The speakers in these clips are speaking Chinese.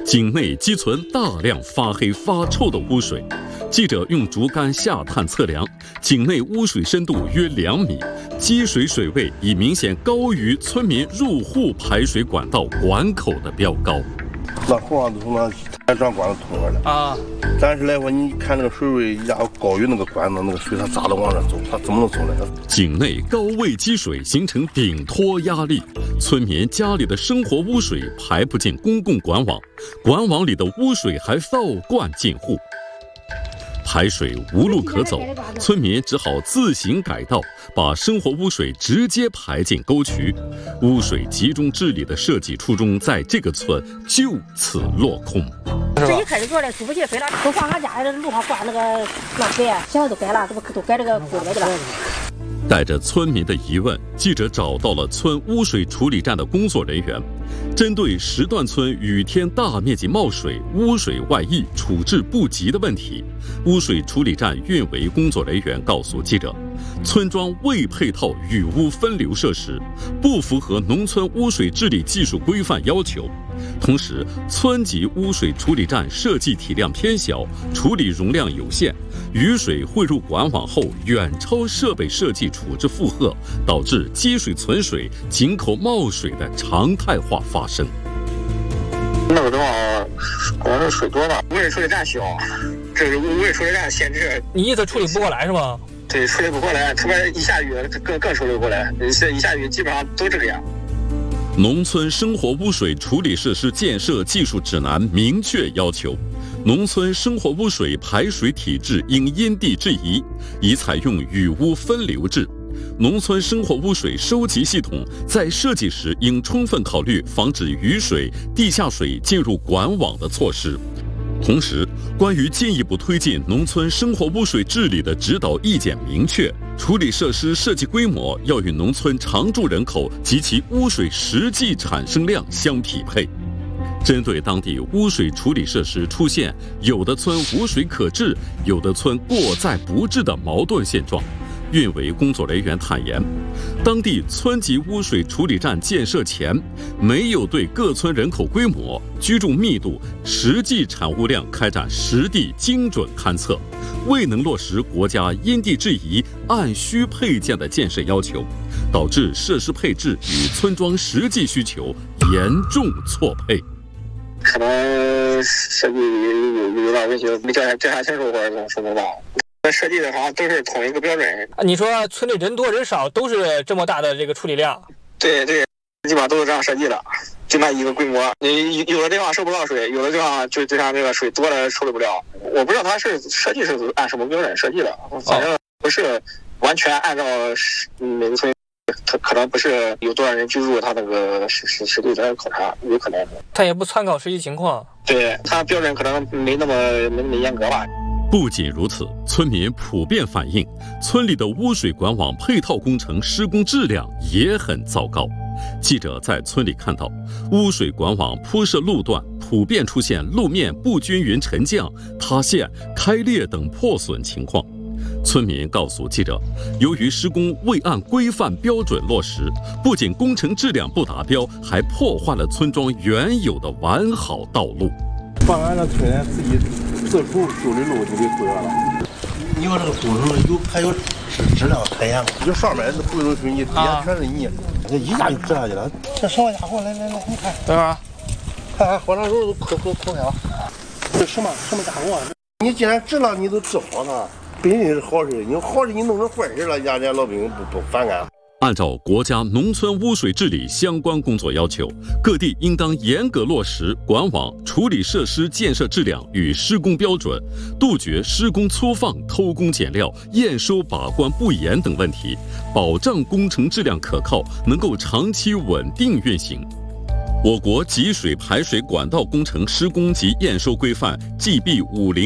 井内积存大量发黑发臭的污水。记者用竹竿下探测量，井内污水深度约2米，积水水位已明显高于村民入户排水管道管口的标高。 那后往都从那天转管子通过的啊，但是来说，你看那个水位压高于那个管子，那个水它咋能往这走？它怎么能走呢？ 井内高位积水形成顶托压力，村民家里的生活污水排不进公共管网，管网里的污水还倒灌进户。排水无路可走，村民只好自行改道，把生活污水直接排进沟渠。污水集中治理的设计初衷，在这个村就此落空。 这一开始做的出不去飞了，都放俺家的路上挂那个水，现在都改了，都改这个沟里去了。 带着村民的疑问，记者找到了村污水处理站的工作人员。针对石段村雨天大面积冒水、污水外溢、处置不及的问题，污水处理站运维工作人员告诉记者，村庄未配套雨污分流设施，不符合农村污水治理技术规范要求。同时，村级污水处理站设计体量偏小，处理容量有限，雨水汇入管网后远超设备设计处置负荷，导致积水存水、井口冒水的常态化发生。 那个地方可能是水多吧，污水处理站小，这是污水处理站限制。 你意思处理不过来是吗？ 对，处理不过来，特别一下雨更处理不过来，一下雨基本上都这个样。 农村生活污水处理设施建设技术指南明确要求，农村生活污水排水体制应因地制宜，宜采用雨污分流制。农村生活污水收集系统在设计时应充分考虑防止雨水、地下水进入管网的措施。同时，关于进一步推进农村生活污水治理的指导意见明确，处理设施设计规模要与农村常住人口及其污水实际产生量相匹配。针对当地污水处理设施出现有的村无水可治，有的村过载不治的矛盾现状，运维工作人员坦言，当地村级污水处理站建设前，没有对各村人口规模、居住密度、实际产污量开展实地精准勘测，未能落实国家因地制宜、按需配建的建设要求，导致设施配置与村庄实际需求严重错配。 可能设计有点问题，没调查清楚或者怎么说的吧。设计的好像都是同一个标准。 你说村里人多人少都是这么大的这个处理量？ 对，基本上都是这样设计的，就那一个规模。有的地方收不到水，有的地方就像这个水多了处理不了。我不知道它是设计是按什么标准设计的，反正不是完全按照每个村。它可能不是有多少人居住，它那个实地的考察有可能。 它也不参考实际情况。 对，它标准可能没那么严格吧。 不仅如此，村民普遍反映，村里的污水管网配套工程施工质量也很糟糕。记者在村里看到，污水管网铺设路段普遍出现路面不均匀沉降、塌陷、开裂等破损情况。村民告诉记者，由于施工未按规范标准落实，不仅工程质量不达标，还破坏了村庄原有的完好道路。 把俺这村人自己自处修的路就给毁了。你说这个工程还有质量太严了，就上面是不用水泥，底下全是泥，这一下就折下去了。这什么家伙？来，你看，对吧？看火上肉都抠了。这什么家伙？你既然治了，你都治好它。本身是好事，你好事你弄成坏事了，人家老百姓不反感。 按照国家农村污水治理相关工作要求，各地应当严格落实管网、处理设施建设质量与施工标准，杜绝施工粗放、偷工减料、验收把关不严等问题，保障工程质量可靠，能够长期稳定运行。我国集水排水管道工程施工及验收规范 GB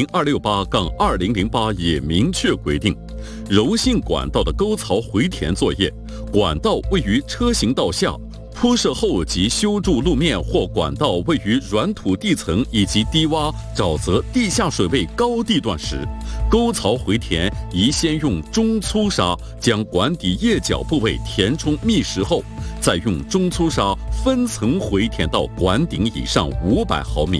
50268-2008也明确规定，柔性管道的沟槽回填作业，管道位于车行道下，铺设后及修筑路面或管道位于软土地层以及低洼、沼泽、地下水位高地段时，沟槽回填宜先用中粗砂将管底叶角部位填充密实后，再用中粗砂分层回填到管顶以上500毫米。